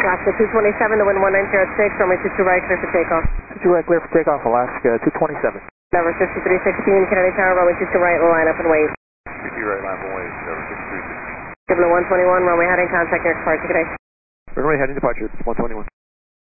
Alaska 227 to wind 1906, runway 22 right, clear for takeoff. 22 right, clear for takeoff, Alaska 227. Number 5316, Kennedy Tower, runway 22 right, line up and wait. 22 right, line up and wait, number 5316. Signal 121, runway heading, contact near departure, good day. Runway heading departure, 121.